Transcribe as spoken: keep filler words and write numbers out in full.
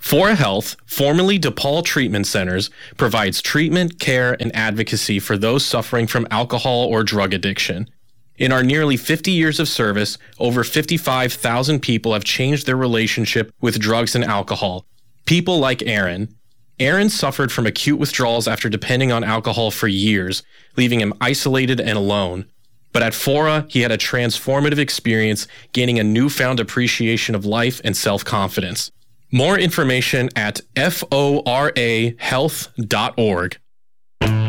Fora Health, formerly DePaul Treatment Centers, provides treatment, care, and advocacy for those suffering from alcohol or drug addiction. In our nearly fifty years of service, over fifty-five thousand people have changed their relationship with drugs and alcohol. People like Aaron. Aaron suffered from acute withdrawals after depending on alcohol for years, leaving him isolated and alone. But at Fora, he had a transformative experience, gaining a newfound appreciation of life and self-confidence. More information at fora health dot org.